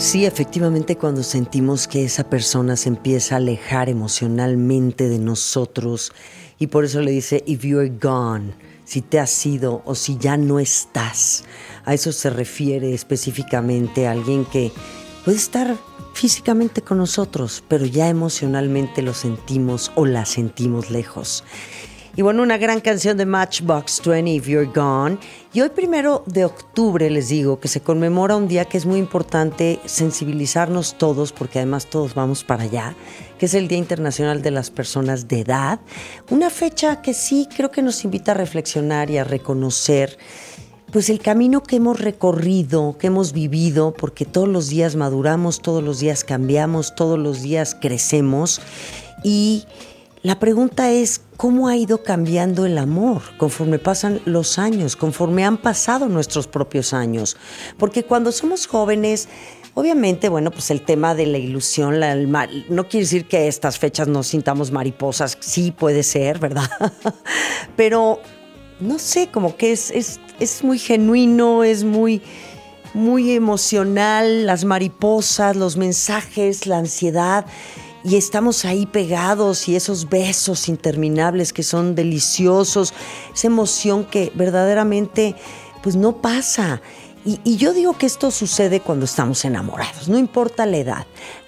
Sí, efectivamente, cuando sentimos que esa persona se empieza a alejar emocionalmente de nosotros, y por eso le dice, if you're gone, si te has ido o si ya no estás. A eso se refiere específicamente a alguien que puede estar físicamente con nosotros, pero ya emocionalmente lo sentimos o la sentimos lejos. Y bueno, una gran canción de Matchbox 20, If You're Gone. Y hoy 1 de octubre les digo que se conmemora un día que es muy importante sensibilizarnos todos, porque además todos vamos para allá, que es el Día Internacional de las Personas de Edad. Una fecha que sí creo que nos invita a reflexionar y a reconocer pues el camino que hemos recorrido, que hemos vivido, porque todos los días maduramos, todos los días cambiamos, todos los días crecemos. Y la pregunta es, ¿cómo ha ido cambiando el amor conforme pasan los años, conforme han pasado nuestros propios años? Porque cuando somos jóvenes, obviamente, bueno, pues el tema de la ilusión, no quiere decir que estas fechas nos sintamos mariposas, sí puede ser, ¿verdad? Pero, no sé, como que es muy genuino, es muy emocional, las mariposas, los mensajes, la ansiedad. Y estamos ahí pegados y esos besos interminables que son deliciosos, esa emoción que verdaderamente pues no pasa. Y yo digo que esto sucede cuando estamos enamorados, no importa la edad.